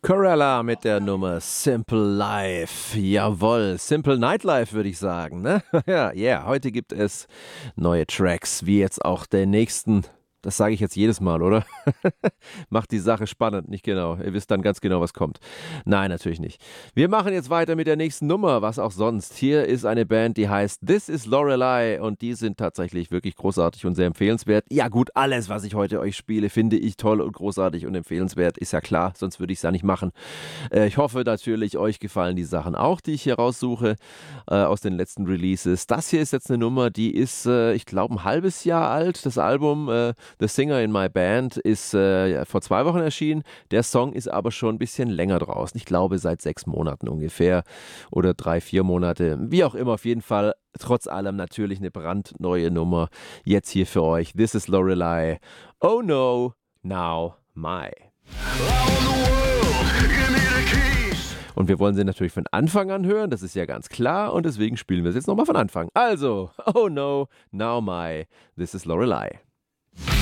Corella mit der Nummer Simple Life. Jawohl, Simple Nightlife würde ich sagen. Ne? Ja, yeah. Heute gibt es neue Tracks, wie jetzt auch den nächsten. Das sage ich jetzt jedes Mal, oder? Macht die Sache spannend, nicht genau. Ihr wisst dann ganz genau, was kommt. Nein, natürlich nicht. Wir machen jetzt weiter mit der nächsten Nummer, was auch sonst. Hier ist eine Band, die heißt This is Lorelei und die sind tatsächlich wirklich großartig und sehr empfehlenswert. Ja gut, alles, was ich heute euch spiele, finde ich toll und großartig und empfehlenswert, ist ja klar, sonst würde ich es ja nicht machen. Ich hoffe natürlich, euch gefallen die Sachen auch, die ich hier raussuche aus den letzten Releases. Das hier ist jetzt eine Nummer, die ist, ich glaube, ein halbes Jahr alt. Das Album The Singer in My Band ist vor 2 Wochen erschienen. Der Song ist aber schon ein bisschen länger draußen. Ich glaube, seit 6 Monaten ungefähr oder 3, 4 Monate. Wie auch immer, auf jeden Fall trotz allem natürlich eine brandneue Nummer. Jetzt hier für euch. This is Lorelei. Oh no, now my. Und wir wollen sie natürlich von Anfang an hören, das ist ja ganz klar. Und deswegen spielen wir es jetzt nochmal von Anfang. Also, oh no, now my, this is Lorelei.